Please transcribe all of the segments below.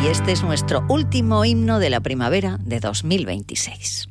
y este es nuestro último himno de la primavera de 2026.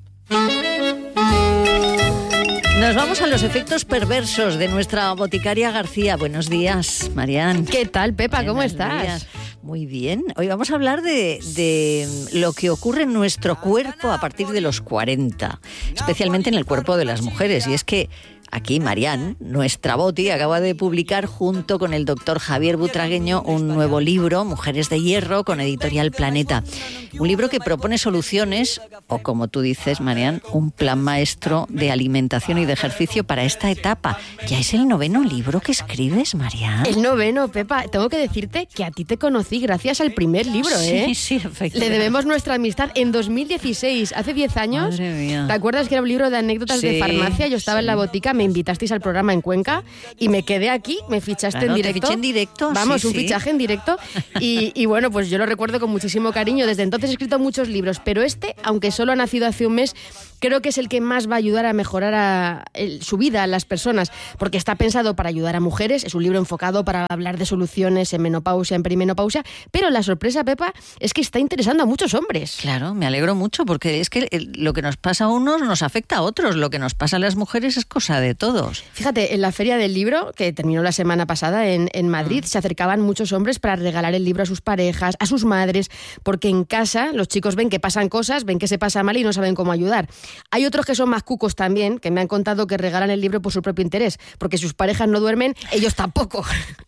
Nos vamos a los efectos perversos de nuestra boticaria García. Buenos días, Marian. ¿Qué tal, Pepa? Buenos ¿Cómo estás? días. Muy bien. Hoy vamos a hablar de lo que ocurre en nuestro cuerpo a partir de los 40, especialmente en el cuerpo de las mujeres. Y es que aquí Marian, nuestra boti, acaba de publicar junto con el doctor Javier Butragueño un nuevo libro, Mujeres de Hierro, con Editorial Planeta. Un libro que propone soluciones, o como tú dices, Marian, un plan maestro de alimentación y de ejercicio para esta etapa. ¿Ya es el 9º libro que escribes, Marian? El 9º, Pepa. Tengo que decirte que a ti te conocí gracias al primer libro, ¿eh? Sí, efectivamente. Le debemos nuestra amistad en 2016, hace 10 años. Madre mía. ¿Te acuerdas que era un libro de anécdotas de farmacia? Yo estaba en la botica, me invitasteis al programa en Cuenca y me quedé aquí, me fichaste en directo. Te fiché en directo. Vamos, sí, un fichaje en directo. Y bueno, pues yo lo recuerdo con muchísimo cariño. Desde entonces he escrito muchos libros, pero este, aunque solo ha nacido hace un mes, creo que es el que más va a ayudar a mejorar su vida a las personas, porque está pensado para ayudar a mujeres. Es un libro enfocado para hablar de soluciones en menopausia, en perimenopausia, pero la sorpresa, Pepa, es que está interesando a muchos hombres. Claro, me alegro mucho, porque es que lo que nos pasa a unos nos afecta a otros. Lo que nos pasa a las mujeres es cosa de todos. Fíjate, en la Feria del Libro, que terminó la semana pasada en Madrid, se acercaban muchos hombres para regalar el libro a sus parejas, a sus madres, porque en casa los chicos ven que pasan cosas, ven que se pasa mal y no saben cómo ayudar. Hay otros que son más cucos también, que me han contado que regalan el libro por su propio interés, porque si sus parejas no duermen, ellos tampoco.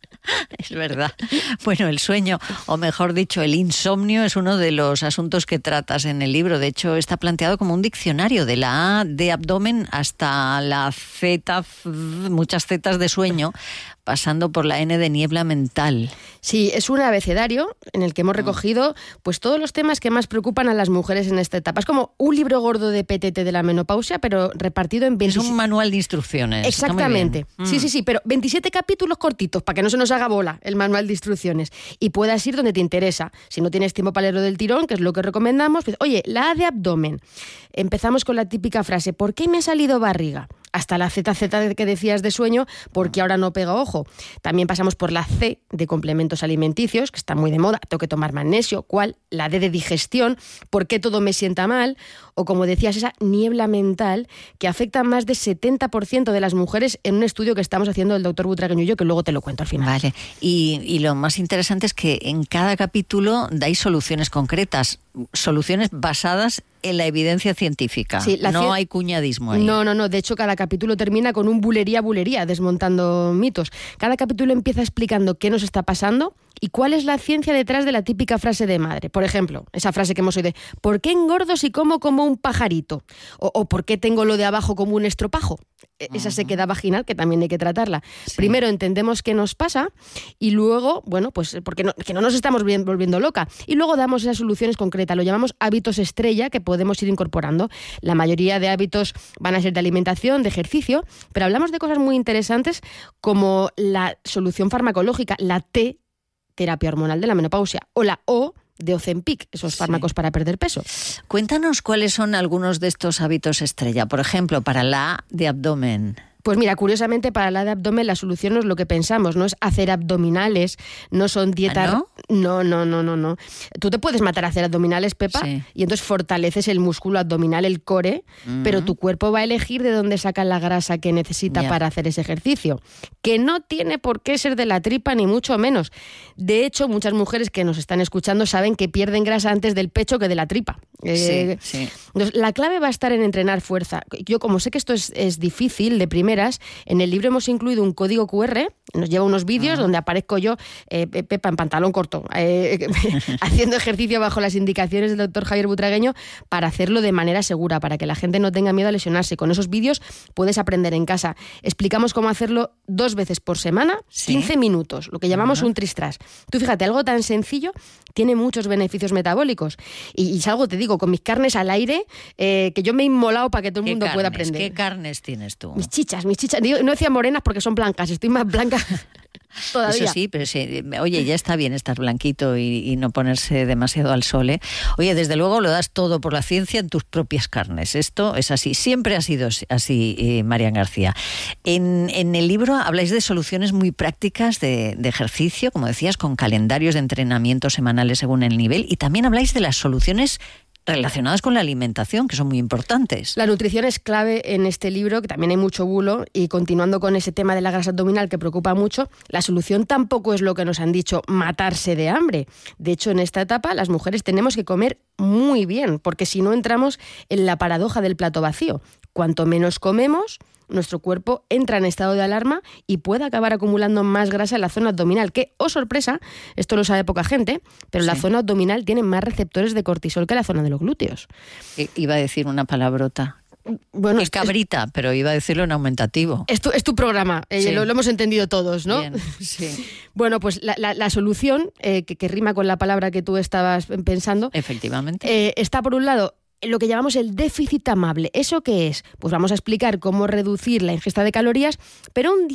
Es verdad. Bueno, el sueño, o mejor dicho, el insomnio, es uno de los asuntos que tratas en el libro. De hecho, está planteado como un diccionario, de la A de abdomen hasta la Z, muchas Zetas de sueño, pasando por la N de niebla mental. Sí, es un abecedario en el que hemos recogido pues todos los temas que más preocupan a las mujeres en esta etapa. Es como un libro gordo de PTT de la menopausia, pero repartido en 27... Es un manual de instrucciones. Exactamente. Sí, pero 27 capítulos cortitos, para que no se nos haga bola el manual de instrucciones. Y puedas ir donde te interesa. Si no tienes tiempo para leerlo del tirón, que es lo que recomendamos, pues, oye, la A de abdomen. Empezamos con la típica frase, ¿por qué me ha salido barriga? Hasta la ZZ que decías de sueño, porque ahora no pega ojo. También pasamos por la C de complementos alimenticios, que está muy de moda, tengo que tomar magnesio, ¿cuál? La D de digestión, ¿por qué todo me sienta mal? O como decías, esa niebla mental que afecta a más de 70% de las mujeres en un estudio que estamos haciendo el doctor Butragueño y yo, que luego te lo cuento al final. Vale, y lo más interesante es que en cada capítulo dais soluciones concretas, soluciones basadas en la evidencia científica. Sí, no hay cuñadismo ahí. No. De hecho, cada capítulo termina con un bulería, desmontando mitos. Cada capítulo empieza explicando qué nos está pasando y cuál es la ciencia detrás de la típica frase de madre. Por ejemplo, esa frase que hemos oído de ¿por qué engordo si como un pajarito? O ¿por qué tengo lo de abajo como un estropajo? Esa sequedad vaginal que también hay que tratarla. Sí. Primero entendemos qué nos pasa y luego, bueno, pues que no nos estamos volviendo loca. Y luego damos esas soluciones concretas. Lo llamamos hábitos estrella que podemos ir incorporando. La mayoría de hábitos van a ser de alimentación, de ejercicio, pero hablamos de cosas muy interesantes como la solución farmacológica, la T, terapia hormonal de la menopausia, o la O, de Ozempic, esos fármacos para perder peso. Cuéntanos cuáles son algunos de estos hábitos estrella. Por ejemplo, para la A de abdomen. Pues mira, curiosamente para la de abdomen la solución no es lo que pensamos, no es hacer abdominales, no son dietas... ¿Ah, no? No. Tú te puedes matar a hacer abdominales, Pepa, sí. Y entonces fortaleces el músculo abdominal, el core, pero tu cuerpo va a elegir de dónde saca la grasa que necesita para hacer ese ejercicio, que no tiene por qué ser de la tripa ni mucho menos. De hecho, muchas mujeres que nos están escuchando saben que pierden grasa antes del pecho que de la tripa. Sí. Entonces, la clave va a estar en entrenar fuerza. Yo, como sé que esto es difícil de primeras, en el libro hemos incluido un código QR, nos lleva unos vídeos donde aparezco yo, Pepa, en pantalón corto, haciendo ejercicio bajo las indicaciones del doctor Javier Butragueño para hacerlo de manera segura, para que la gente no tenga miedo a lesionarse. Con esos vídeos puedes aprender en casa. Explicamos cómo hacerlo 2 veces por semana, 15 minutos, lo que llamamos un tristras. Tú fíjate, algo tan sencillo tiene muchos beneficios metabólicos. Y salgo, te digo, con mis carnes al aire, que yo me he inmolado para que todo el mundo pueda aprender. ¿Qué carnes tienes tú? Mis chichas. No decía morenas porque son blancas, estoy más blanca Todavía. Eso sí, pero sí, oye, ya está bien estar blanquito y no ponerse demasiado al sol, ¿eh? Oye, desde luego lo das todo por la ciencia en tus propias carnes. Esto es así, siempre ha sido así, Marian García. En el libro habláis de soluciones muy prácticas de ejercicio, como decías, con calendarios de entrenamiento semanales según el nivel, y también habláis de las soluciones relacionadas con la alimentación, que son muy importantes. La nutrición es clave en este libro, que también hay mucho bulo, y continuando con ese tema de la grasa abdominal que preocupa mucho, la solución tampoco es lo que nos han dicho, matarse de hambre. De hecho, en esta etapa las mujeres tenemos que comer muy bien, porque si no entramos en la paradoja del plato vacío. Cuanto menos comemos, nuestro cuerpo entra en estado de alarma y puede acabar acumulando más grasa en la zona abdominal, que, oh sorpresa, esto lo sabe poca gente, pero la zona abdominal tiene más receptores de cortisol que la zona de los glúteos. Iba a decir una palabrota. Bueno, es cabrita, pero iba a decirlo en aumentativo. Es tu programa, sí. Lo hemos entendido todos, ¿no? Bien, sí. Bueno, pues la solución, que rima con la palabra que tú estabas pensando, efectivamente, está por un lado lo que llamamos el déficit amable. ¿Eso qué es? Pues vamos a explicar cómo reducir la ingesta de calorías, pero un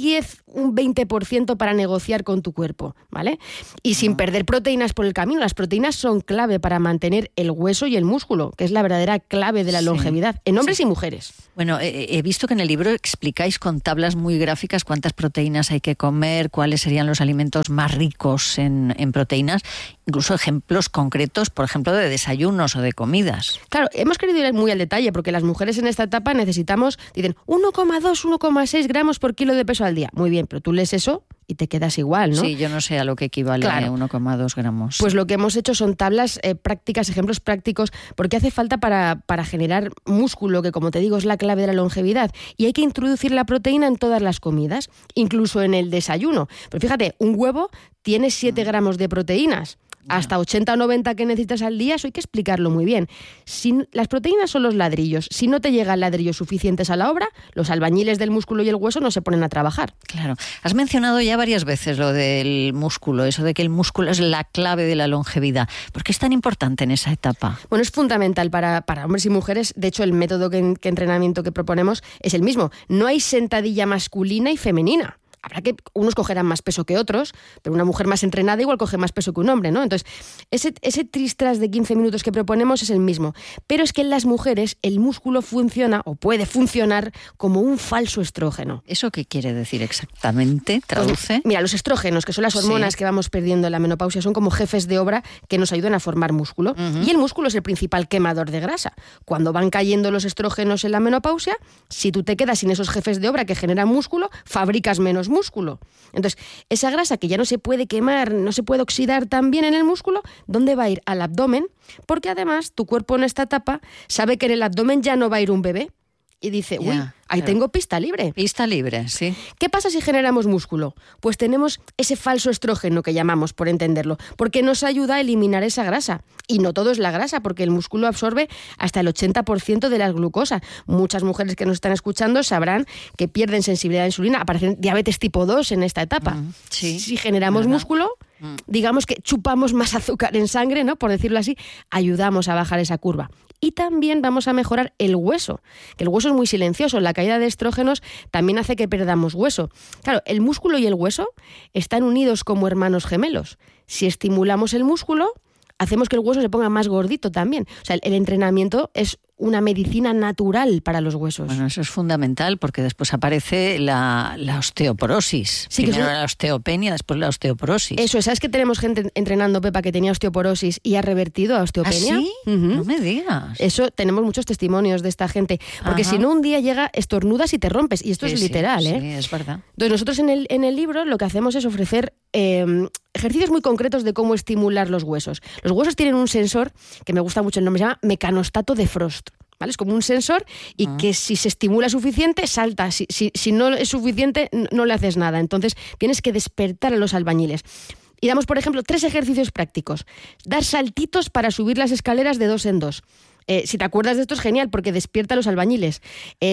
20% para negociar con tu cuerpo, ¿vale? Y sin perder proteínas por el camino. Las proteínas son clave para mantener el hueso y el músculo, que es la verdadera clave de la longevidad, en hombres y mujeres. Bueno, he visto que en el libro explicáis con tablas muy gráficas cuántas proteínas hay que comer, cuáles serían los alimentos más ricos en proteínas, incluso ejemplos concretos, por ejemplo, de desayunos o de comidas. Claro, hemos querido ir muy al detalle porque las mujeres en esta etapa necesitamos, dicen, 1,2, 1,6 gramos por kilo de peso al día. Muy bien, pero tú lees eso y te quedas igual, ¿no? Sí, yo no sé a lo que equivale a 1,2 gramos. Pues lo que hemos hecho son tablas prácticas, ejemplos prácticos, porque hace falta para generar músculo, que como te digo es la clave de la longevidad. Y hay que introducir la proteína en todas las comidas, incluso en el desayuno. Pero fíjate, un huevo tiene 7 gramos de proteínas. Hasta 80 o 90 que necesitas al día, eso hay que explicarlo muy bien. Las proteínas son los ladrillos. Si no te llegan ladrillos suficientes a la obra, los albañiles del músculo y el hueso no se ponen a trabajar. Claro. Has mencionado ya varias veces lo del músculo, eso de que el músculo es la clave de la longevidad. ¿Por qué es tan importante en esa etapa? Bueno, es fundamental para hombres y mujeres. De hecho, el método que entrenamiento que proponemos es el mismo. No hay sentadilla masculina y femenina. Habrá que unos cogerán más peso que otros, pero una mujer más entrenada igual coge más peso que un hombre, ¿no? Entonces, ese tris-tras de 15 minutos que proponemos es el mismo. Pero es que en las mujeres el músculo funciona o puede funcionar como un falso estrógeno. ¿Eso qué quiere decir exactamente? ¿Traduce? Pues, mira, los estrógenos, que son las hormonas que vamos perdiendo en la menopausia, son como jefes de obra que nos ayudan a formar músculo. Y el músculo es el principal quemador de grasa. Cuando van cayendo los estrógenos en la menopausia, si tú te quedas sin esos jefes de obra que generan músculo, fabricas menos músculo. Entonces, esa grasa que ya no se puede quemar, no se puede oxidar tan bien en el músculo, ¿dónde va a ir? Al abdomen, porque además tu cuerpo en esta etapa sabe que en el abdomen ya no va a ir un bebé. Y dice, ahí tengo pista libre. Pista libre, sí. ¿Qué pasa si generamos músculo? Pues tenemos ese falso estrógeno que llamamos, por entenderlo, porque nos ayuda a eliminar esa grasa. Y no todo es la grasa, porque el músculo absorbe hasta el 80% de la glucosa. Muchas mujeres que nos están escuchando sabrán que pierden sensibilidad a la insulina, aparecen diabetes tipo 2 en esta etapa. Sí. Si generamos músculo, digamos que chupamos más azúcar en sangre, ¿no? Por decirlo así, ayudamos a bajar esa curva. Y también vamos a mejorar el hueso, que el hueso es muy silencioso. La caída de estrógenos también hace que perdamos hueso. Claro, el músculo y el hueso están unidos como hermanos gemelos. Si estimulamos el músculo, hacemos que el hueso se ponga más gordito también. O sea, el entrenamiento es una medicina natural para los huesos. Bueno, eso es fundamental porque después aparece la osteoporosis. Sí, primero la osteopenia, después la osteoporosis. Eso es. ¿Sabes que tenemos gente entrenando, Pepa, que tenía osteoporosis y ha revertido a osteopenia? ¿Ah, sí? No me digas. Eso, tenemos muchos testimonios de esta gente. Porque si no, un día llega, estornudas y te rompes. Y esto es literal, ¿eh? Sí, es verdad. Entonces, nosotros en el libro lo que hacemos es ofrecer ejercicios muy concretos de cómo estimular los huesos. Los huesos tienen un sensor, que me gusta mucho el nombre, se llama mecanostato de Frost. ¿Vale? Es como un sensor y que si se estimula suficiente, salta. Si no es suficiente, no le haces nada. Entonces, tienes que despertar a los albañiles. Y damos, por ejemplo, 3 ejercicios prácticos. Dar saltitos para subir las escaleras de 2 en 2. Si te acuerdas de esto es genial porque despierta a los albañiles.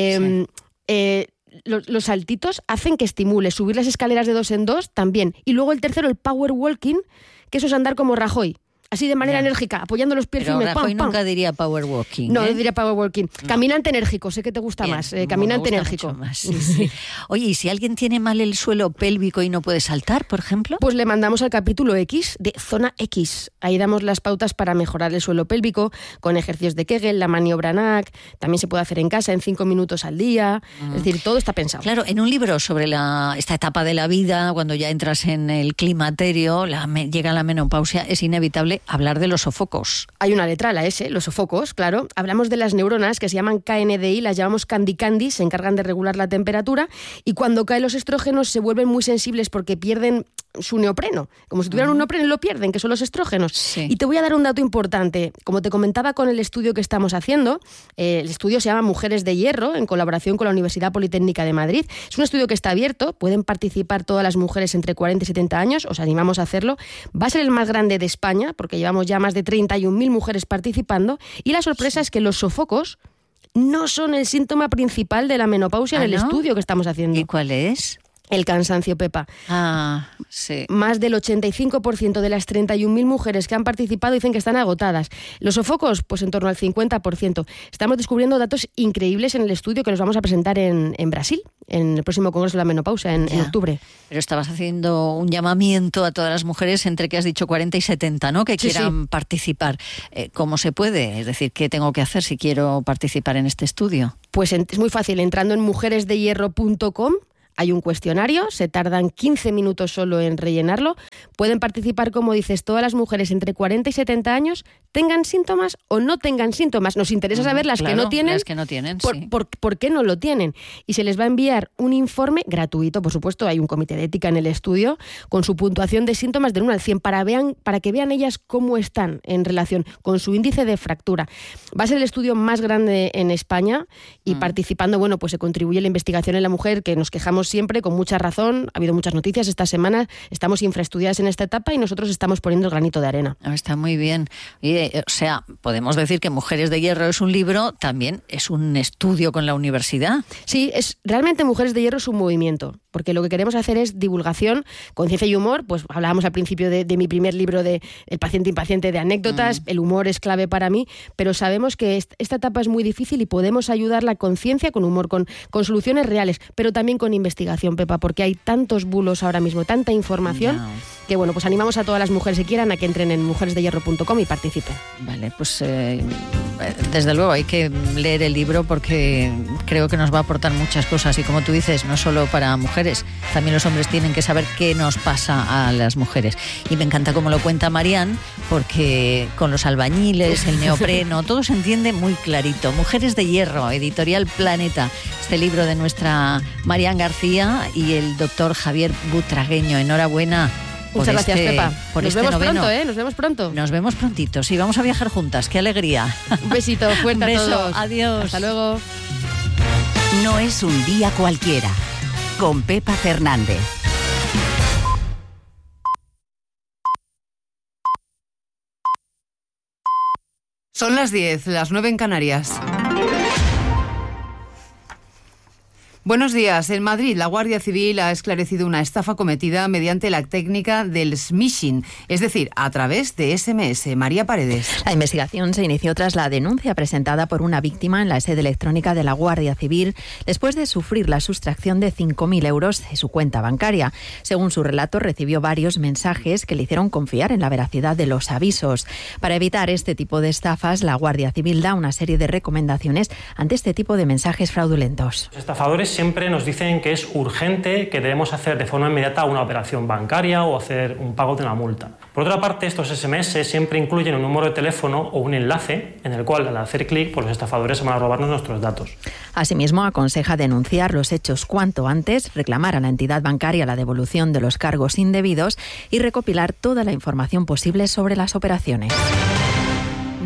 Los saltitos hacen que estimule. Subir las escaleras de 2 en 2 también. Y luego el tercero, el power walking, que eso es andar como Rajoy. así de manera enérgica, apoyando los pies firmes. Pero Rajoy nunca diría power walking. No, diría power walking. No. Caminante enérgico, sé que te gusta más. Caminante enérgico. Más, sí. Oye, ¿y si alguien tiene mal el suelo pélvico y no puede saltar, por ejemplo? Pues le mandamos al capítulo X de Zona X. Ahí damos las pautas para mejorar el suelo pélvico con ejercicios de Kegel, la maniobra NAC. También se puede hacer en casa en 5 minutos al día. Es decir, todo está pensado. Claro, en un libro sobre esta etapa de la vida, cuando ya entras en el climaterio, llega la menopausia, es inevitable hablar de los sofocos. Hay una letra, la S, los sofocos, claro. Hablamos de las neuronas que se llaman KNDI, las llamamos candy, se encargan de regular la temperatura y cuando caen los estrógenos se vuelven muy sensibles porque pierden su neopreno. Como si tuvieran un neopreno y lo pierden, que son los estrógenos. Sí. Y te voy a dar un dato importante. Como te comentaba con el estudio que estamos haciendo, el estudio se llama Mujeres de Hierro, en colaboración con la Universidad Politécnica de Madrid. Es un estudio que está abierto, pueden participar todas las mujeres entre 40 y 70 años, os animamos a hacerlo. Va a ser el más grande de España, porque llevamos ya más de 31.000 mujeres participando, y la sorpresa es que los sofocos no son el síntoma principal de la menopausia en el estudio que estamos haciendo. ¿Y cuál es? El cansancio, Pepa. Sí. Más del 85% de las 31.000 mujeres que han participado dicen que están agotadas. Los sofocos, pues en torno al 50%. Estamos descubriendo datos increíbles en el estudio que los vamos a presentar en Brasil, en el próximo Congreso de la Menopausia, en octubre. Pero estabas haciendo un llamamiento a todas las mujeres entre que has dicho 40 y 70, ¿no? Que quieran participar. ¿Cómo se puede? Es decir, ¿qué tengo que hacer si quiero participar en este estudio? Pues es muy fácil, entrando en mujeresdehierro.com. Hay un cuestionario, se tardan 15 minutos solo en rellenarlo. Pueden participar, como dices, todas las mujeres entre 40 y 70 años, tengan síntomas o no tengan síntomas. Nos interesa saber las que no tienen. Las que no tienen, sí. ¿Por qué no lo tienen? Y se les va a enviar un informe gratuito, por supuesto, hay un comité de ética en el estudio, con su puntuación de síntomas del 1 al 100, para que vean ellas cómo están en relación con su índice de fractura. Va a ser el estudio más grande en España y participando, bueno, pues se contribuye a la investigación en la mujer, que nos quejamos siempre, con mucha razón. Ha habido muchas noticias esta semana, estamos infraestudiadas en esta etapa y nosotros estamos poniendo el granito de arena. Está muy bien. O sea, podemos decir que Mujeres de Hierro es un libro, también es un estudio con la universidad. Sí, realmente Mujeres de Hierro es un movimiento, porque lo que queremos hacer es divulgación, conciencia y humor. Pues hablábamos al principio de mi primer libro de El paciente impaciente, de anécdotas. El humor es clave para mí, pero sabemos que esta etapa es muy difícil y podemos ayudar la conciencia con humor, con soluciones reales, pero también con investigación, Pepa, porque hay tantos bulos ahora mismo, tanta información, que bueno, pues animamos a todas las mujeres que quieran a que entren en mujeresdehierro.com y participen. Vale, pues desde luego hay que leer el libro porque creo que nos va a aportar muchas cosas y, como tú dices, no solo para mujeres, también los hombres tienen que saber qué nos pasa a las mujeres. Y me encanta cómo lo cuenta Marian, porque con los albañiles, el neopreno, todo se entiende muy clarito. Mujeres de Hierro, Editorial Planeta, este libro de nuestra Marian García y el doctor Javier Butragueño. Enhorabuena. Muchas gracias, Pepa. Nos vemos pronto, Nos vemos pronto. Nos vemos prontito. Sí, vamos a viajar juntas. ¡Qué alegría! Un besito fuerte a todos. Adiós. Hasta luego. No es un día cualquiera. Con Pepa Fernández. Son las 10, las 9 en Canarias. Buenos días. En Madrid, la Guardia Civil ha esclarecido una estafa cometida mediante la técnica del smishing, es decir, a través de SMS. María Paredes. La investigación se inició tras la denuncia presentada por una víctima en la sede electrónica de la Guardia Civil después de sufrir la sustracción de 5.000 euros de su cuenta bancaria. Según su relato, recibió varios mensajes que le hicieron confiar en la veracidad de los avisos. Para evitar este tipo de estafas, la Guardia Civil da una serie de recomendaciones ante este tipo de mensajes fraudulentos. Los estafadores siempre nos dicen que es urgente, que debemos hacer de forma inmediata una operación bancaria o hacer un pago de una multa. Por otra parte, estos SMS siempre incluyen un número de teléfono o un enlace en el cual, al hacer clic, pues los estafadores van a robarnos nuestros datos. Asimismo, aconseja denunciar los hechos cuanto antes, reclamar a la entidad bancaria la devolución de los cargos indebidos y recopilar toda la información posible sobre las operaciones.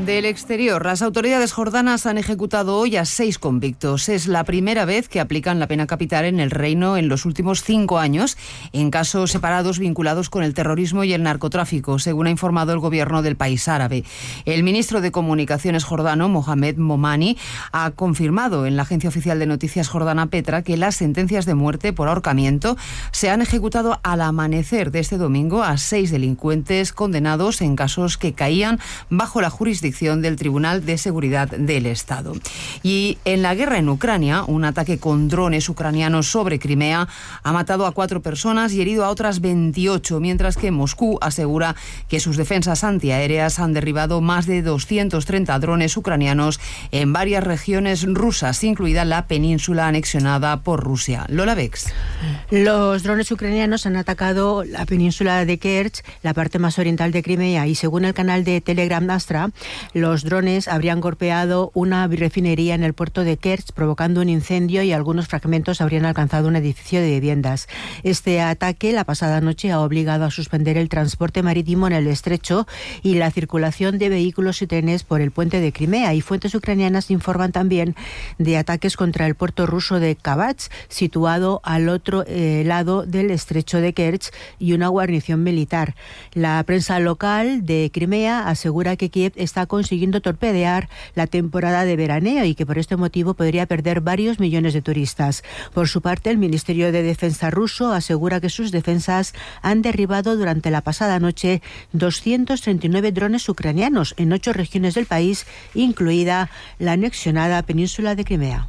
Del exterior, las autoridades jordanas han ejecutado hoy a 6 convictos. Es la primera vez que aplican la pena capital en el reino en los últimos 5 años, en casos separados vinculados con el terrorismo y el narcotráfico, según ha informado el gobierno del país árabe. El ministro de Comunicaciones jordano, Mohamed Momani, ha confirmado en la agencia oficial de noticias jordana Petra que las sentencias de muerte por ahorcamiento se han ejecutado al amanecer de este domingo a 6 delincuentes condenados en casos que caían bajo la jurisdicción del Tribunal de Seguridad del Estado. Y en la guerra en Ucrania, un ataque con drones ucranianos sobre Crimea ha matado a 4 personas y herido a otras 28, mientras que Moscú asegura que sus defensas antiaéreas han derribado más de 230 drones ucranianos en varias regiones rusas, incluida la península anexionada por Rusia. Lola Bex. Los drones ucranianos han atacado la península de Kerch, la parte más oriental de Crimea, y según el canal de Telegram Astra, los drones habrían golpeado una refinería en el puerto de Kerch, provocando un incendio, y algunos fragmentos habrían alcanzado un edificio de viviendas. Este ataque la pasada noche ha obligado a suspender el transporte marítimo en el estrecho y la circulación de vehículos y trenes por el puente de Crimea, y fuentes ucranianas informan también de ataques contra el puerto ruso de Kabach, situado al otro lado del estrecho de Kerch, y una guarnición militar. La prensa local de Crimea asegura que Kiev está consiguiendo torpedear la temporada de veraneo y que por este motivo podría perder varios millones de turistas. Por su parte, el Ministerio de Defensa ruso asegura que sus defensas han derribado durante la pasada noche 239 drones ucranianos en 8 regiones del país, incluida la anexionada península de Crimea.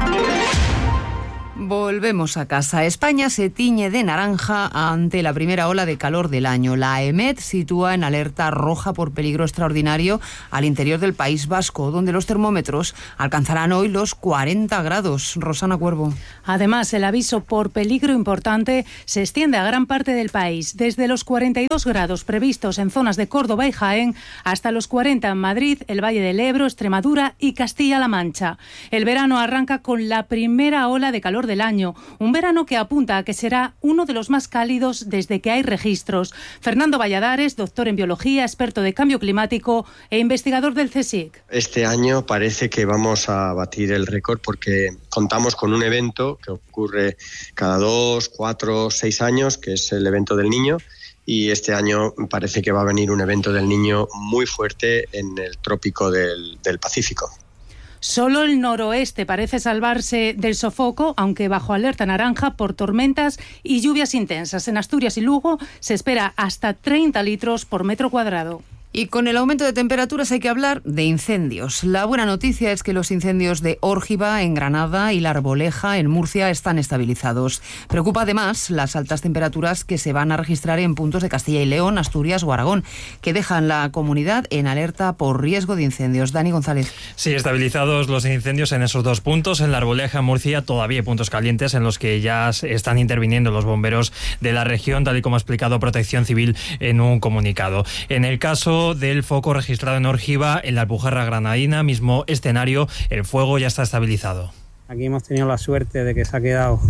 Volvemos a casa. España se tiñe de naranja ante la primera ola de calor del año. La EMET sitúa en alerta roja por peligro extraordinario al interior del País Vasco, donde los termómetros alcanzarán hoy los 40 grados. Rosana Cuervo. Además, el aviso por peligro importante se extiende a gran parte del país, desde los 42 grados previstos en zonas de Córdoba y Jaén hasta los 40 en Madrid, el Valle del Ebro, Extremadura y Castilla-La Mancha. El verano arranca con la primera ola de calor del año, un verano que apunta a que será uno de los más cálidos desde que hay registros. Fernando Valladares, doctor en biología, experto de cambio climático e investigador del CSIC. Este año parece que vamos a batir el récord porque contamos con un evento que ocurre cada 2, 4, 6 años, que es el evento del Niño, y este año parece que va a venir un evento del Niño muy fuerte en el trópico del Pacífico. Solo el noroeste parece salvarse del sofoco, aunque bajo alerta naranja por tormentas y lluvias intensas. En Asturias y Lugo se espera hasta 30 litros por metro cuadrado. Y con el aumento de temperaturas hay que hablar de incendios. La buena noticia es que los incendios de Órgiva, en Granada, y La Arboleja, en Murcia, están estabilizados. Preocupa además las altas temperaturas que se van a registrar en puntos de Castilla y León, Asturias o Aragón, que dejan la comunidad en alerta por riesgo de incendios. Dani González. Sí, estabilizados los incendios en esos 2 puntos. En La Arboleja, en Murcia, todavía hay puntos calientes en los que ya están interviniendo los bomberos de la región, tal y como ha explicado Protección Civil en un comunicado. En el caso del foco registrado en Órgiva, en la Alpujarra granadina, mismo escenario, el fuego ya está estabilizado. Aquí hemos tenido la suerte de que se ha quedado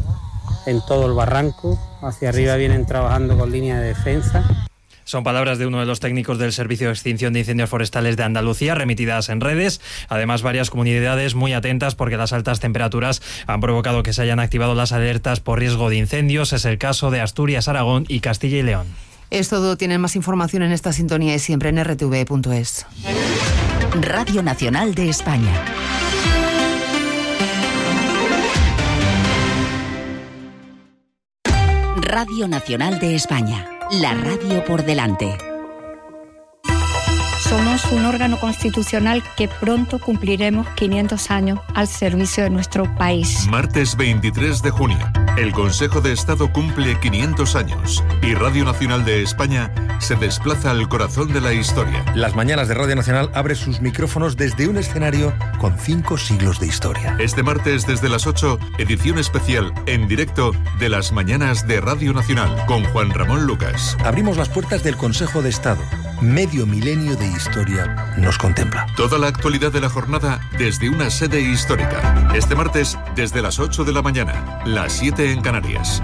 en todo el barranco. Hacia arriba vienen trabajando con línea de defensa. Son palabras de uno de los técnicos del Servicio de Extinción de Incendios Forestales de Andalucía, remitidas en redes. Además, varias comunidades muy atentas porque las altas temperaturas han provocado que se hayan activado las alertas por riesgo de incendios. Es el caso de Asturias, Aragón y Castilla y León. Es todo. Tienen más información en esta sintonía y siempre en rtv.es. Radio Nacional de España. Radio Nacional de España. La radio por delante. Somos un órgano constitucional que pronto cumpliremos 500 años al servicio de nuestro país. Martes 23 de junio, el Consejo de Estado cumple 500 años y Radio Nacional de España se desplaza al corazón de la historia. Las mañanas de Radio Nacional abre sus micrófonos desde un escenario con 5 siglos de historia. Este martes desde las 8, edición especial en directo de las mañanas de Radio Nacional con Juan Ramón Lucas. Abrimos las puertas del Consejo de Estado. Medio milenio de historia nos contempla. Toda la actualidad de la jornada desde una sede histórica. Este martes desde las 8 de la mañana, las 7 en Canarias.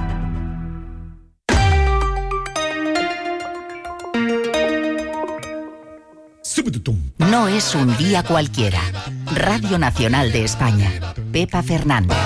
No es un día cualquiera. Radio Nacional de España. Pepa Fernández.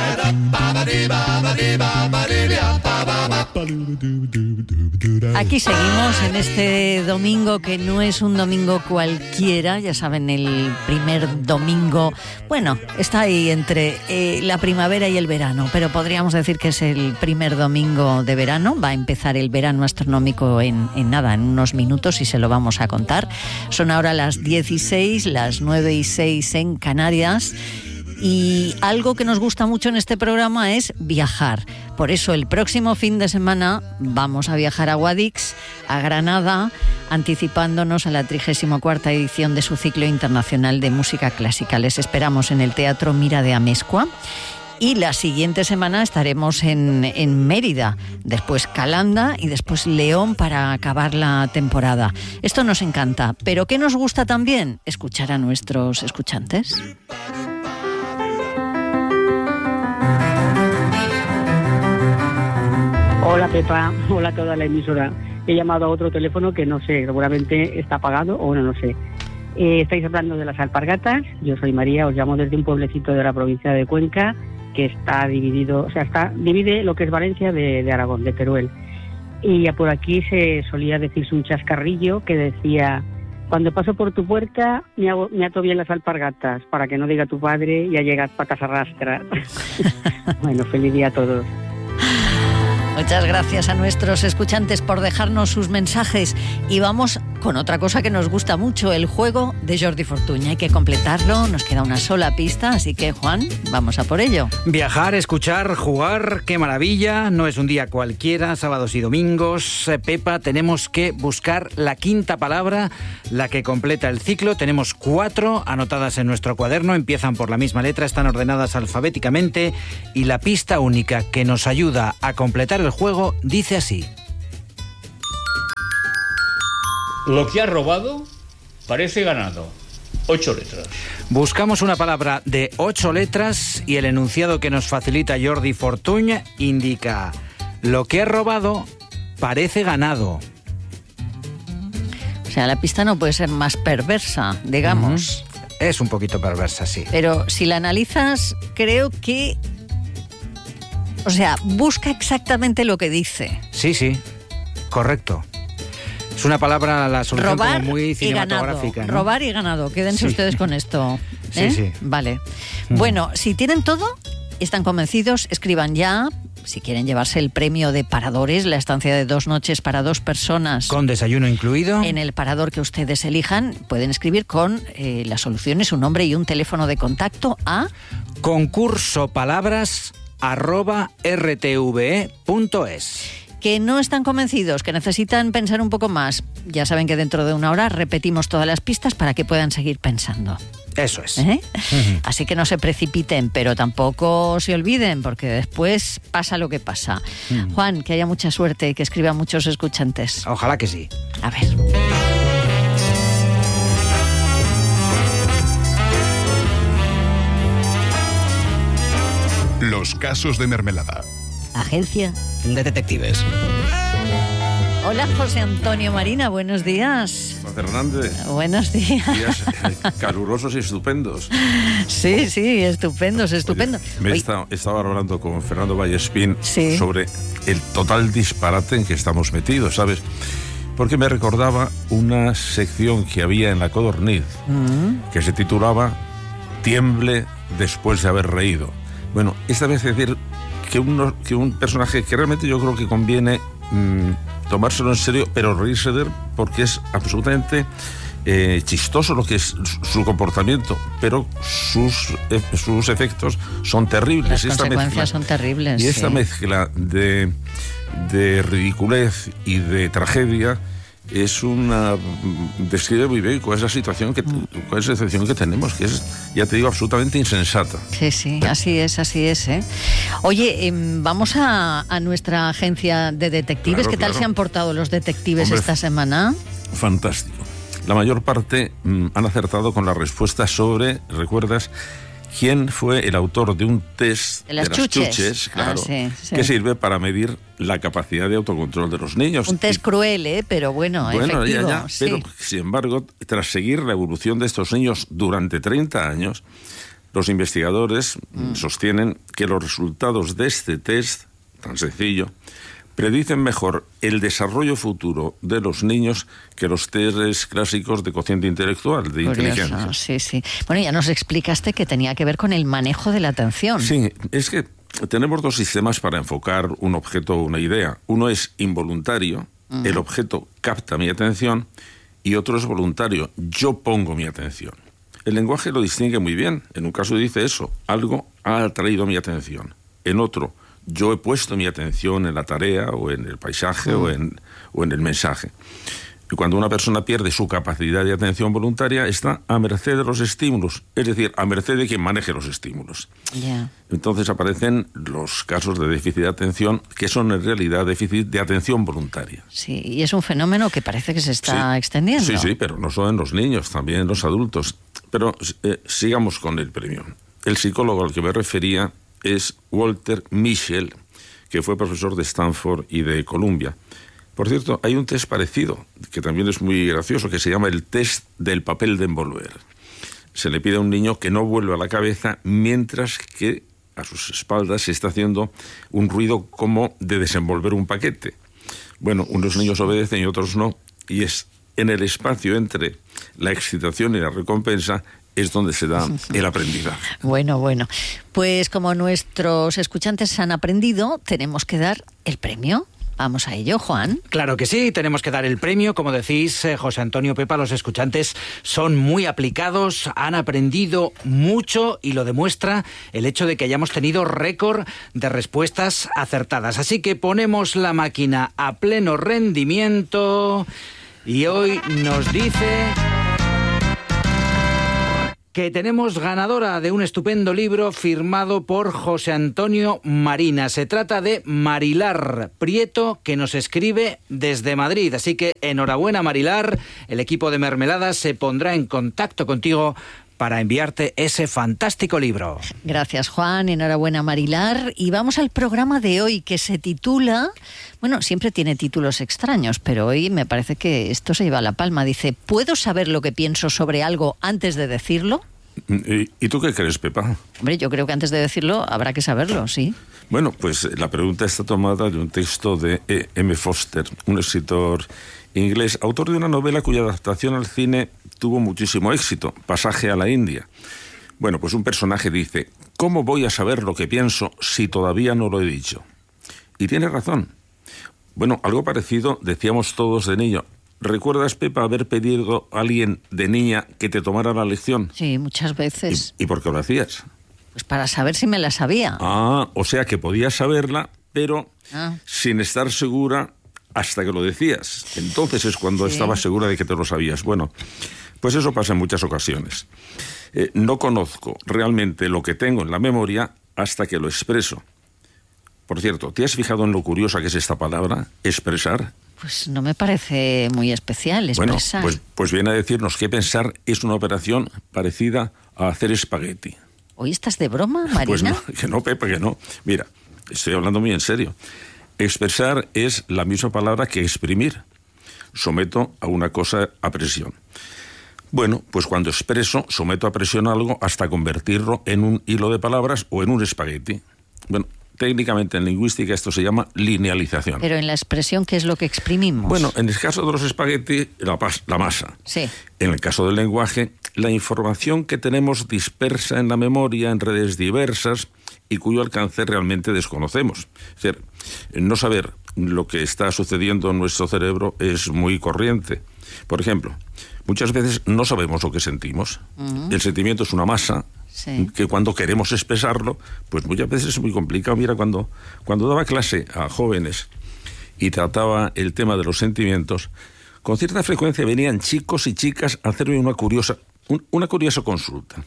Aquí seguimos en este domingo que no es un domingo cualquiera, ya saben, el primer domingo, bueno, está ahí entre la primavera y el verano, pero podríamos decir que es el primer domingo de verano. Va a empezar el verano astronómico en nada, en unos minutos, y se lo vamos a contar. Son ahora las 16, las 9:06 en Canarias. Y algo que nos gusta mucho en este programa es viajar. Por eso el próximo fin de semana vamos a viajar a Guadix, a Granada, anticipándonos a la 34ª edición de su ciclo internacional de música clásica. Les esperamos en el Teatro Mira de Amezcua. Y la siguiente semana estaremos en Mérida, después Calanda y después León para acabar la temporada. Esto nos encanta, pero ¿qué nos gusta también? Escuchar a nuestros escuchantes. Hola Pepa, hola a toda la emisora. He llamado a otro teléfono que no sé, seguramente está apagado o no sé. Estáis hablando de las alpargatas. Yo soy María, os llamo desde un pueblecito de la provincia de Cuenca que está dividido, divide lo que es Valencia de Aragón, de Teruel. Y ya por aquí se solía decirse un chascarrillo que decía: cuando paso por tu puerta me ato bien las alpargatas para que no diga tu padre ya llegas patas arrastras. Bueno, feliz día a todos. Muchas gracias a nuestros escuchantes por dejarnos sus mensajes. Y vamos con otra cosa que nos gusta mucho, el juego de Jordi Fortuny. Hay que completarlo, nos queda una sola pista, así que Juan, vamos a por ello. Viajar, escuchar, jugar, qué maravilla. No es un día cualquiera, sábados y domingos. Pepa, tenemos que buscar la quinta palabra, la que completa el ciclo. Tenemos 4 anotadas en nuestro cuaderno, empiezan por la misma letra, están ordenadas alfabéticamente, y la pista única que nos ayuda a completar el juego dice así: lo que ha robado parece ganado. 8 letras. Buscamos una palabra de 8 letras y el enunciado que nos facilita Jordi Fortuny indica: lo que ha robado parece ganado. O sea, la pista no puede ser más perversa, digamos. Es un poquito perversa, sí. Pero si la analizas, creo que... O sea, busca exactamente lo que dice. Sí, correcto. Es una palabra, la solución robar como muy cinematográfica, y ganado, ¿no? Robar y ganado. Quédense ustedes con esto. Sí. Vale. Bueno, si tienen todo, están convencidos, escriban ya. Si quieren llevarse el premio de Paradores, la estancia de 2 noches para 2 personas. Con desayuno incluido. En el parador que ustedes elijan, pueden escribir con las soluciones, un nombre y un teléfono de contacto a concursopalabras@rtve.es. Que no están convencidos, que necesitan pensar un poco más. Ya saben que dentro de una hora repetimos todas las pistas para que puedan seguir pensando. Eso es. Así que no se precipiten, pero tampoco se olviden, porque después pasa lo que pasa. Juan, que haya mucha suerte y que escriban muchos escuchantes. Ojalá que sí. A ver. Los casos de Mermelada. Agencia de Detectives. Hola, José Antonio Marina, buenos días. Fernández. Buenos días. Días calurosos y estupendos. Sí, estupendos. Oye, estaba hablando con Fernando Vallespín sobre el total disparate en que estamos metidos, ¿sabes? Porque me recordaba una sección que había en La Codorniz que se titulaba Tiemble después de haber reído. Bueno, esta vez es decir que un personaje que realmente yo creo que conviene tomárselo en serio, pero reírse de él, porque es absolutamente chistoso lo que es su comportamiento, pero sus efectos son terribles. Las consecuencias son terribles. Y esta mezcla de ridiculez y de tragedia es una... describe muy bien cuál es la situación cuál es la situación que tenemos, que es, ya te digo, absolutamente insensata. Sí, así es. Oye, vamos a nuestra agencia de detectives. ¿Qué tal se han portado los detectives esta semana? Fantástico. La mayor parte han acertado con la respuesta sobre, ¿recuerdas?, quién fue el autor de un test de las chuches, claro, que sirve para medir la capacidad de autocontrol de los niños. Un test cruel, pero bueno, efectivo. Ya, pero sin embargo, tras seguir la evolución de estos niños durante 30 años, los investigadores sostienen que los resultados de este test, tan sencillo, predicen mejor el desarrollo futuro de los niños que los test clásicos de cociente intelectual, de inteligencia. Sí. Bueno, ya nos explicaste que tenía que ver con el manejo de la atención. Sí, es que tenemos dos sistemas para enfocar un objeto o una idea. Uno es involuntario, el objeto capta mi atención, y otro es voluntario, yo pongo mi atención. El lenguaje lo distingue muy bien. En un caso dice eso, algo ha atraído mi atención. En otro, yo he puesto mi atención en la tarea o en el paisaje o en el mensaje. Y cuando una persona pierde su capacidad de atención voluntaria, está a merced de los estímulos, es decir, a merced de quien maneje los estímulos. Yeah. Entonces aparecen los casos de déficit de atención, que son en realidad déficit de atención voluntaria. Sí, y es un fenómeno que parece que se está extendiendo. Sí, pero no solo en los niños, también en los adultos. Pero sigamos con el premio. El psicólogo al que me refería es Walter Mischel, que fue profesor de Stanford y de Columbia. Por cierto, hay un test parecido, que también es muy gracioso, que se llama el test del papel de envolver. Se le pide a un niño que no vuelva la cabeza mientras que a sus espaldas se está haciendo un ruido como de desenvolver un paquete. Bueno, unos niños obedecen y otros no, y es en el espacio entre la excitación y la recompensa es donde se da el aprendizaje. Bueno. Pues como nuestros escuchantes han aprendido, tenemos que dar el premio. Vamos a ello, Juan. Claro que sí, tenemos que dar el premio. Como decís, José Antonio, Pepa, los escuchantes son muy aplicados, han aprendido mucho y lo demuestra el hecho de que hayamos tenido récord de respuestas acertadas. Así que ponemos la máquina a pleno rendimiento y hoy nos dice que tenemos ganadora de un estupendo libro firmado por José Antonio Marina. Se trata de Marilar Prieto, que nos escribe desde Madrid. Así que enhorabuena, Marilar. El equipo de Mermeladas se pondrá en contacto contigo para enviarte ese fantástico libro. Gracias, Juan. Enhorabuena, Marilar. Y vamos al programa de hoy, que se titula... Bueno, siempre tiene títulos extraños, pero hoy me parece que esto se lleva la palma. Dice, ¿puedo saber lo que pienso sobre algo antes de decirlo? ¿Y tú qué crees, Pepa? Hombre, yo creo que antes de decirlo habrá que saberlo, sí. Bueno, pues la pregunta está tomada de un texto de E.M. Foster, un escritor inglés, autor de una novela cuya adaptación al cine tuvo muchísimo éxito, Pasaje a la India. Bueno, pues un personaje dice, ¿cómo voy a saber lo que pienso si todavía no lo he dicho? Y tiene razón. Bueno, algo parecido decíamos todos de niño. ¿Recuerdas, Pepa, haber pedido a alguien de niña que te tomara la lección? Sí, muchas veces. ¿Y por qué lo hacías? Pues para saber si me la sabía. Ah, o sea que podías saberla, pero sin estar segura hasta que lo decías. Entonces es cuando estabas segura de que te lo sabías. Bueno, pues eso pasa en muchas ocasiones. No conozco realmente lo que tengo en la memoria hasta que lo expreso. Por cierto, ¿te has fijado en lo curiosa que es esta palabra, expresar? Pues no me parece muy especial expresar. Bueno, pues viene a decirnos que pensar es una operación parecida a hacer espagueti. ¿Hoy estás de broma, Marina? Pues no, que no, Pepa, que no. Mira, estoy hablando muy en serio. Expresar es la misma palabra que exprimir. Someto a una cosa a presión. Bueno, pues cuando expreso, someto a presión algo hasta convertirlo en un hilo de palabras o en un espagueti. Bueno, técnicamente en lingüística esto se llama linealización. Pero en la expresión, ¿qué es lo que exprimimos? Bueno, en el caso de los espaguetis, la masa. Sí. En el caso del lenguaje, la información que tenemos dispersa en la memoria en redes diversas y cuyo alcance realmente desconocemos. Es decir, no saber lo que está sucediendo en nuestro cerebro es muy corriente. Por ejemplo, muchas veces no sabemos lo que sentimos. El sentimiento es una masa que cuando queremos expresarlo, pues muchas veces es muy complicado. Mira, cuando daba clase a jóvenes y trataba el tema de los sentimientos, con cierta frecuencia venían chicos y chicas a hacerme una curiosa consulta.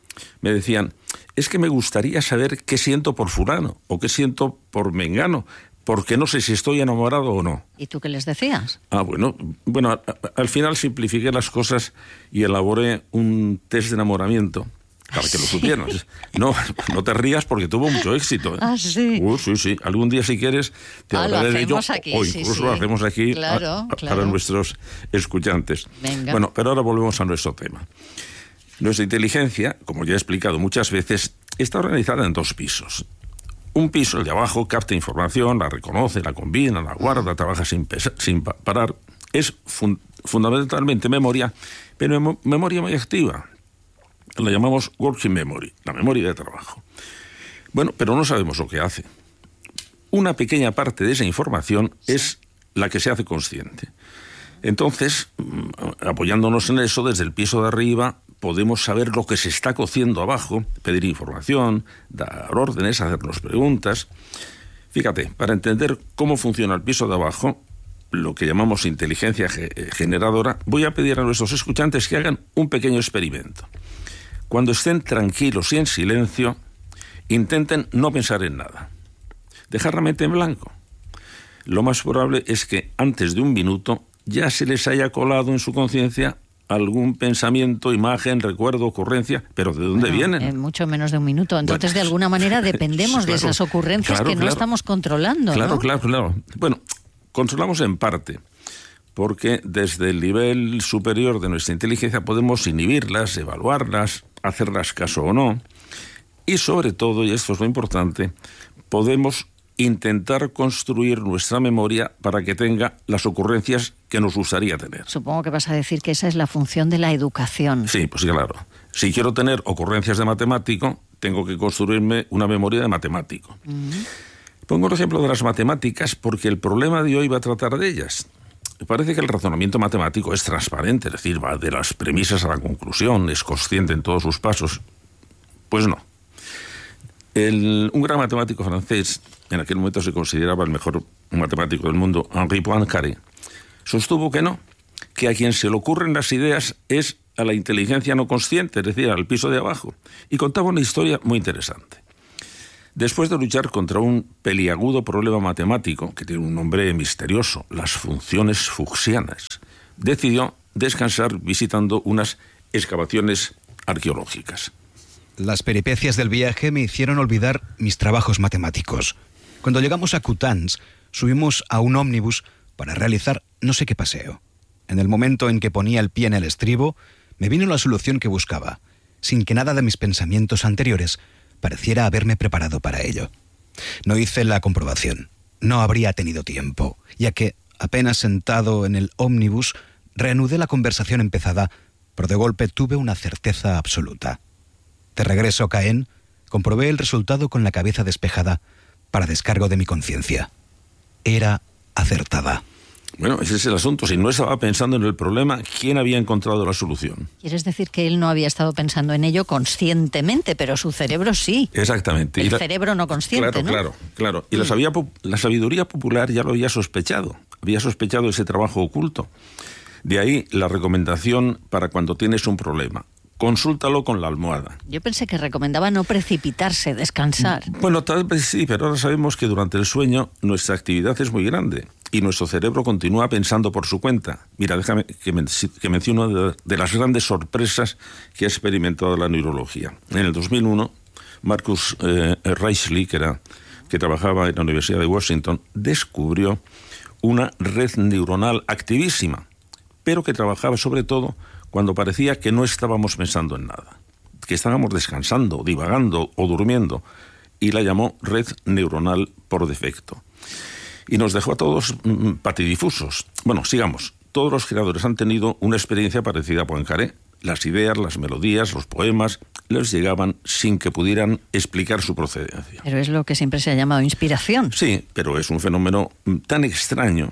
Me decían, es que me gustaría saber qué siento por fulano o qué siento por mengano, porque no sé si estoy enamorado o no. ¿Y tú qué les decías? Bueno, al final simplifiqué las cosas y elaboré un test de enamoramiento para que lo supieras. No te rías porque tuvo mucho éxito. Ah, sí. Sí. Algún día, si quieres, te hablaré de ello. Aquí, o incluso lo hacemos aquí para nuestros escuchantes. Venga. Bueno, pero ahora volvemos a nuestro tema. Nuestra inteligencia, como ya he explicado muchas veces, está organizada en 2 pisos. Un piso, el de abajo, capta información, la reconoce, la combina, la guarda, trabaja sin parar. Es fundamentalmente memoria, pero memoria muy activa. La llamamos working memory, la memoria de trabajo. Bueno, pero no sabemos lo que hace. Una pequeña parte de esa información es la que se hace consciente. Entonces, apoyándonos en eso, desde el piso de arriba podemos saber lo que se está cociendo abajo, pedir información, dar órdenes, hacernos preguntas. Fíjate, para entender cómo funciona el piso de abajo, lo que llamamos inteligencia generadora, voy a pedir a nuestros escuchantes que hagan un pequeño experimento. Cuando estén tranquilos y en silencio, intenten no pensar en nada. Dejar la mente en blanco. Lo más probable es que antes de 1 minuto ya se les haya colado en su conciencia algún pensamiento, imagen, recuerdo, ocurrencia, pero ¿de dónde vienen? En mucho menos de 1 minuto. Entonces, de alguna manera, dependemos de esas ocurrencias que no estamos controlando, ¿no? Claro. Bueno, controlamos en parte, porque desde el nivel superior de nuestra inteligencia podemos inhibirlas, evaluarlas, hacerlas caso o no, y sobre todo, y esto es lo importante, podemos intentar construir nuestra memoria para que tenga las ocurrencias que nos gustaría tener. Supongo que vas a decir que esa es la función de la educación. Sí, pues claro. Si quiero tener ocurrencias de matemático, tengo que construirme una memoria de matemático. Pongo el ejemplo de las matemáticas porque el problema de hoy va a tratar de ellas. Parece que el razonamiento matemático es transparente, es decir, va de las premisas a la conclusión, es consciente en todos sus pasos. Pues no. Un gran matemático francés, en aquel momento se consideraba el mejor matemático del mundo, Henri Poincaré, sostuvo que no, que a quien se le ocurren las ideas es a la inteligencia no consciente, es decir, al piso de abajo, y contaba una historia muy interesante. Después de luchar contra un peliagudo problema matemático, que tiene un nombre misterioso, las funciones fuchsianas, decidió descansar visitando unas excavaciones arqueológicas. Las peripecias del viaje me hicieron olvidar mis trabajos matemáticos. Cuando llegamos a Coutances, subimos a un ómnibus para realizar no sé qué paseo. En el momento en que ponía el pie en el estribo, me vino la solución que buscaba, sin que nada de mis pensamientos anteriores pareciera haberme preparado para ello. No hice la comprobación. No habría tenido tiempo, ya que, apenas sentado en el ómnibus, reanudé la conversación empezada, pero de golpe tuve una certeza absoluta. De regreso a Caen, comprobé el resultado con la cabeza despejada para descargo de mi conciencia. Era acertada. Bueno, ese es el asunto. Si no estaba pensando en el problema, ¿quién había encontrado la solución? ¿Quieres decir que él no había estado pensando en ello conscientemente, pero su cerebro sí? Exactamente. El cerebro no consciente, ¿no? Claro. Y la sabiduría popular ya lo había sospechado. Había sospechado ese trabajo oculto. De ahí la recomendación para cuando tienes un problema. Consúltalo con la almohada. Yo pensé que recomendaba no precipitarse, descansar. Bueno, tal vez sí, pero ahora sabemos que durante el sueño nuestra actividad es muy grande y nuestro cerebro continúa pensando por su cuenta. Mira, déjame que mencione una de las grandes sorpresas que ha experimentado la neurología. En el 2001, Marcus Reichley, que trabajaba en la Universidad de Washington, descubrió una red neuronal activísima, pero que trabajaba sobre todo cuando parecía que no estábamos pensando en nada, que estábamos descansando, divagando o durmiendo, y la llamó red neuronal por defecto. Y nos dejó a todos patidifusos. Bueno, sigamos. Todos los creadores han tenido una experiencia parecida a Poincaré. Las ideas, las melodías, los poemas les llegaban sin que pudieran explicar su procedencia. Pero es lo que siempre se ha llamado inspiración. Sí, pero es un fenómeno tan extraño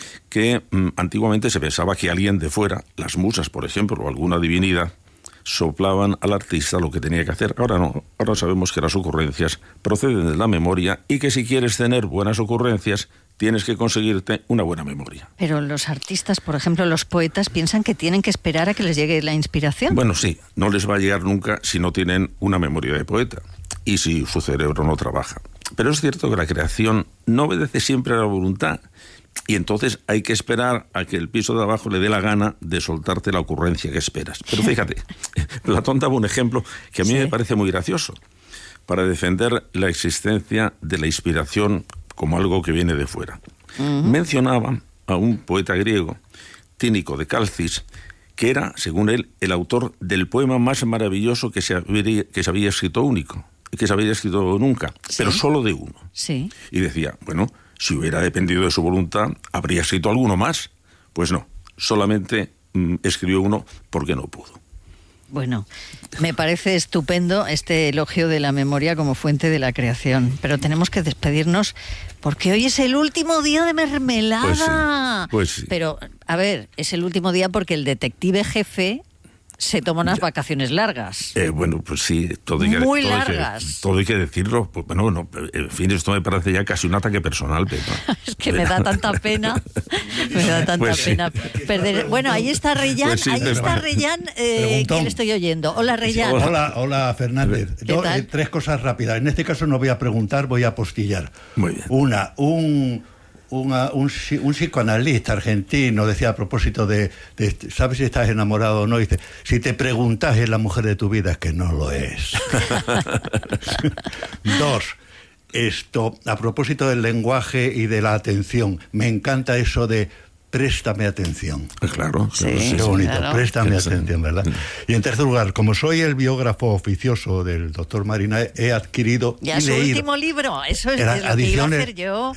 que antiguamente se pensaba que alguien de fuera, las musas, por ejemplo, o alguna divinidad, soplaban al artista lo que tenía que hacer. Ahora no, ahora sabemos que las ocurrencias proceden de la memoria y que si quieres tener buenas ocurrencias, tienes que conseguirte una buena memoria. Pero los artistas, por ejemplo, los poetas, piensan que tienen que esperar a que les llegue la inspiración. Bueno, sí, no les va a llegar nunca si no tienen una memoria de poeta y si su cerebro no trabaja. Pero es cierto que la creación no obedece siempre a la voluntad y entonces hay que esperar a que el piso de abajo le dé la gana de soltarte la ocurrencia que esperas. Pero fíjate, Platón daba un ejemplo que a mí me parece muy gracioso para defender la existencia de la inspiración como algo que viene de fuera. Mencionaba a un poeta griego, Tínico de Calcis, que era, según él, el autor del poema más maravilloso que se había escrito nunca, pero solo de uno. Sí. Y decía, bueno, si hubiera dependido de su voluntad, habría escrito alguno más. Pues no, solamente escribió uno porque no pudo. Bueno, me parece estupendo este elogio de la memoria como fuente de la creación, pero tenemos que despedirnos porque hoy es el último día de mermelada. Pues sí. Pero, a ver, es el último día porque el detective jefe se toma unas vacaciones largas. Bueno, pues sí, todo hay que decirlo. Pues, bueno, en fin, esto me parece ya casi un ataque personal, Pepa. Es que me da tanta pena, pena perder. Bueno, ahí está Reyán, pues sí, está Reyán, que le estoy oyendo. Hola, Reyán. Hola, Fernández. Yo, tres cosas rápidas. En este caso no voy a preguntar, voy a apostillar. Muy bien. Un psicoanalista argentino decía a propósito de ¿sabes si estás enamorado o no? Dice, si te preguntas es la mujer de tu vida, es que no lo es. 2, a propósito del lenguaje y de la atención, me encanta eso de préstame atención. Claro, sí, qué bonito, claro. Préstame atención, ¿verdad? Y en tercer lugar, como soy el biógrafo oficioso del doctor Marina, he adquirido ya su último libro, eso es lo que iba a hacer yo.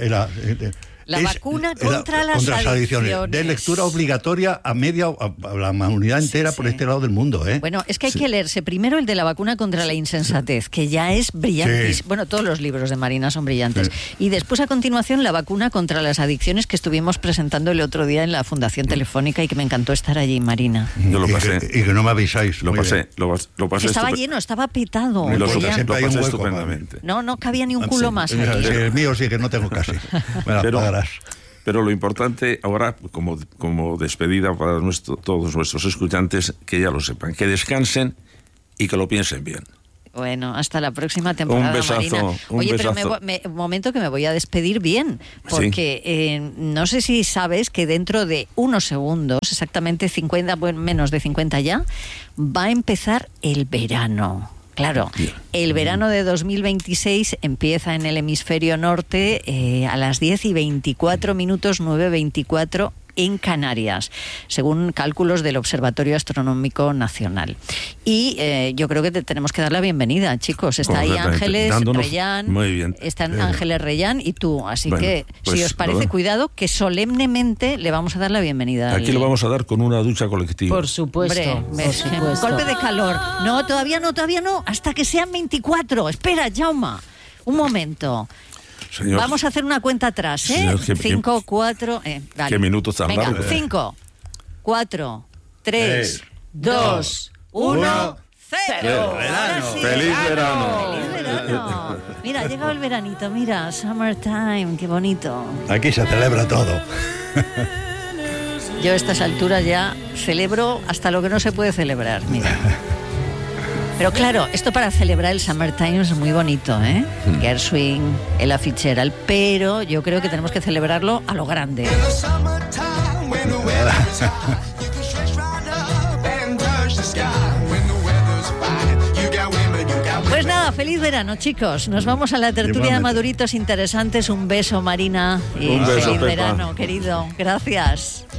La vacuna contra las adicciones. De lectura obligatoria a la humanidad entera por este lado del mundo, ¿eh? Bueno, es que hay que leerse primero el de la vacuna contra la insensatez, que ya es brillantísimo. Sí. Bueno, todos los libros de Marina son brillantes. Sí. Y después, a continuación, la vacuna contra las adicciones que estuvimos presentando el otro día en la Fundación Telefónica y que me encantó estar allí, Marina. Yo lo pasé. Y que no me avisáis. Lo pasé. Estaba lleno, estaba petado. Lo pasé estupendamente. No cabía ni un culo más. El mío sí que no tengo casi. Bueno, pero lo importante ahora, como despedida para todos nuestros escuchantes, que ya lo sepan, que descansen y que lo piensen bien. Bueno, hasta la próxima temporada, un besazo, Marina. Oye, pero un momento que me voy a despedir bien, porque no sé si sabes que dentro de unos segundos, exactamente 50, bueno, menos de 50 ya, va a empezar el verano. Claro, el verano de 2026 empieza en el hemisferio norte a las 10:24, 9:24 en Canarias, según cálculos del Observatorio Astronómico Nacional. Y yo creo que tenemos que dar la bienvenida, chicos. Está ahí Ángeles Reyán, muy bien. Están Ángeles Reyán y tú. Así que, pues, si os parece, cuidado, que solemnemente le vamos a dar la bienvenida. Aquí lo vamos a dar con una ducha colectiva. Por supuesto. Hombre, golpe de calor. No, todavía no. Hasta que sean 24. Espera, Jauma. Un momento. Señor, vamos a hacer una cuenta atrás, ¿eh? 5, 4... Dale. ¿Qué minutos tan largos? 5, 4, 3, 2, 1... ¡Cero! ¡Feliz verano! ¡Feliz verano! Mira, ha llegado el veranito, mira, summertime, qué bonito. Aquí se celebra todo. Yo a estas alturas ya celebro hasta lo que no se puede celebrar, mira. Pero claro, esto para celebrar el Summertime es muy bonito, ¿eh? Gershwin, Ella Fitzgerald, pero yo creo que tenemos que celebrarlo a lo grande. Pues nada, feliz verano, chicos. Nos vamos a la tertulia de maduritos interesantes. Un beso, Marina. Y un beso, feliz Pepa. verano, querido. Gracias.